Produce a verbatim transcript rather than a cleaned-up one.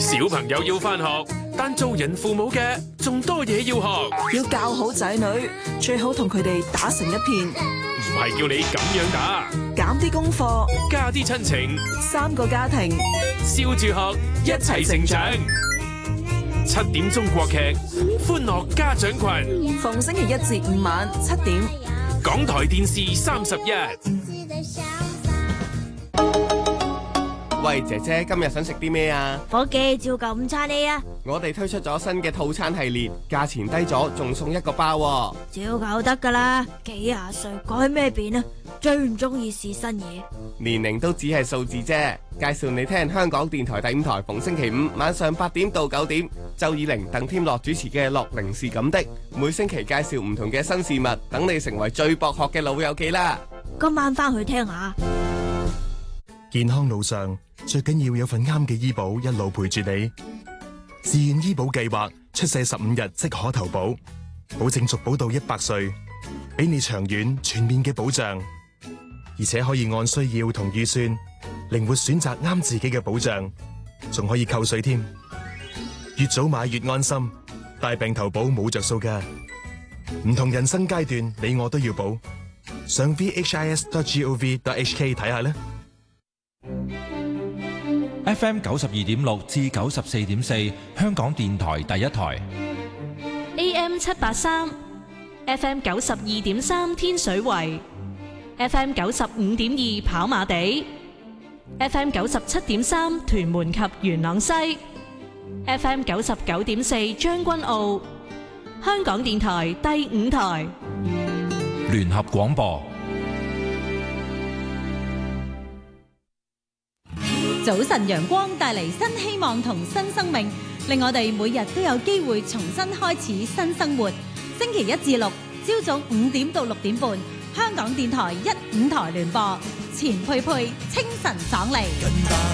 小朋友要返學，但做人父母嘅仲多嘢要學。 要教好仔女，最好同佢哋打成一片。 唔係叫你咁樣打， 減啲功課， 加啲親情， 三個家庭， 笑住學，一齊成長。七點鐘國劇，歡樂家長群， 逢星期一至五晚七點， 港台電視三十一。 喂，姐姐，今日想食啲咩啊？ 伙計，照舊午餐你啊！ 我哋推出咗新嘅套餐系列，價錢低咗，仲送一個包喎。 照舊得噶啦，幾廿歲改咩變啊？最唔中意試新嘢。 年齡都只係數字啫。介紹你聽香港電台第五台，逢星期五晚上八點到九點，周以玲、鄧添樂主持嘅《樂齡是咁的》，每星期介紹唔同嘅新事物，等你成為最博學嘅老友記啦。 今晚翻去聽下。 健康路上最緊要有份啱嘅醫保一路陪住你。自願醫保計劃出世十五日即可投保，保證續保到一百歲，俾你長遠全面嘅保障，而且可以按需要同預算靈活選擇啱自己嘅保障，仲可以扣稅添。越早買越安心，大病投保冇着數㗎。唔同人生階段，你我都要保。上 v h i s dot gov dot h k 睇下啦。 F M 九十二點六至九十四點四，香港電台第一台。 A M 七八三 ，F M 九十二點三天水圍 ，F M 九十五點二跑馬地 ，F M 九十七點三屯門及元朗西 ，F M 九十九點四將軍澳，香港電台第五台。 聯合廣播。 早晨陽光帶嚟新希望同新生命，令我哋每日都有機會重新開始新生活。星期一至六朝早五點到六點半，香港電台一五台聯播，錢佩佩清晨爽利。